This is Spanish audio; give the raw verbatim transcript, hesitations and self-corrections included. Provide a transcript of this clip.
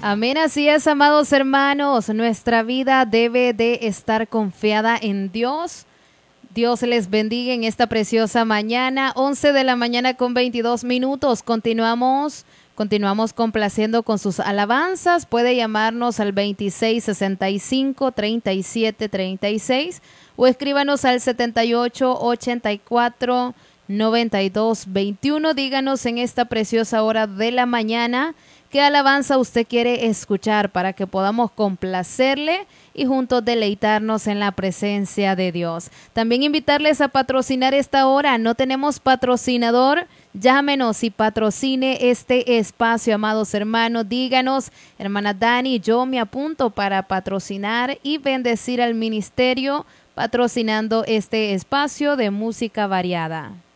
Amén, así es, amados hermanos. Nuestra vida debe de estar confiada en Dios. Dios les bendiga en esta preciosa mañana, once de la mañana con veintidós minutos. Continuamos, continuamos complaciendo con sus alabanzas. Puede llamarnos al veintiséis sesenta y cinco, treinta y siete treinta y seis o escríbanos al setenta y ocho, ochenta y cuatro, noventa y dos, veintiuno. Díganos en esta preciosa hora de la mañana qué alabanza usted quiere escuchar para que podamos complacerle y juntos deleitarnos en la presencia de Dios. También invitarles a patrocinar esta hora. No tenemos patrocinador. Llámenos y patrocine este espacio, amados hermanos. Díganos, hermana Dani, yo me apunto para patrocinar y bendecir al ministerio patrocinando este espacio de música variada.